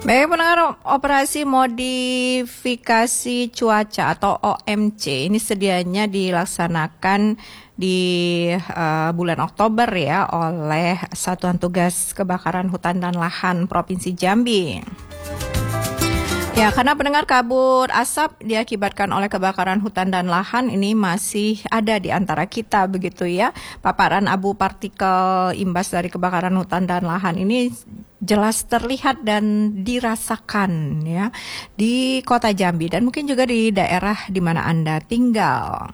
Baik pendengar, operasi modifikasi cuaca atau OMC ini sedianya dilaksanakan di bulan Oktober ya oleh Satuan Tugas Kebakaran Hutan dan Lahan Provinsi Jambi. Ya, karena pendengar, kabut asap diakibatkan oleh kebakaran hutan dan lahan ini masih ada di antara kita begitu ya. Paparan abu partikel imbas dari kebakaran hutan dan lahan ini jelas terlihat dan dirasakan ya di Kota Jambi dan mungkin juga di daerah di mana Anda tinggal.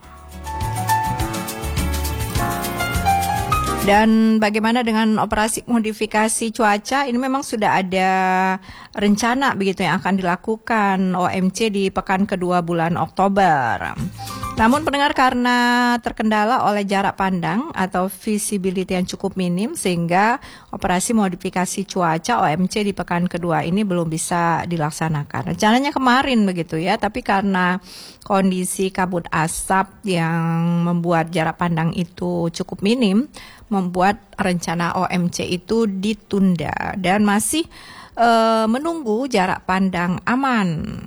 Dan bagaimana dengan operasi modifikasi cuaca? Ini memang sudah ada rencana begitu yang akan dilakukan OMC di pekan kedua bulan Oktober. Namun pendengar, karena terkendala oleh jarak pandang atau visibility yang cukup minim sehingga operasi modifikasi cuaca OMC di pekan kedua ini belum bisa dilaksanakan. Rencananya kemarin begitu ya, tapi karena kondisi kabut asap yang membuat jarak pandang itu cukup minim, membuat rencana OMC itu ditunda dan masih menunggu jarak pandang aman.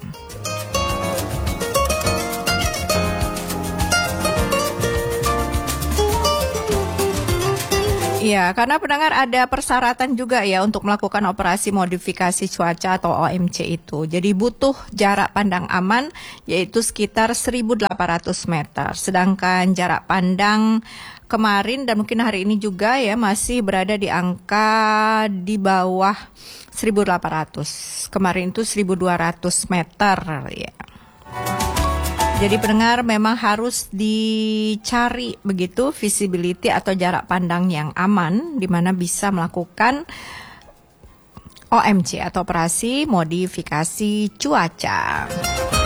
Iya, karena pendengar ada persyaratan juga ya untuk melakukan operasi modifikasi cuaca atau OMC itu. Jadi butuh jarak pandang aman yaitu sekitar 1.800 meter. Sedangkan jarak pandang kemarin dan mungkin hari ini juga ya masih berada di angka di bawah 1.800. Kemarin itu 1.200 meter ya. Jadi pendengar, memang harus dicari begitu visibility atau jarak pandang yang aman di mana bisa melakukan OMC atau operasi modifikasi cuaca.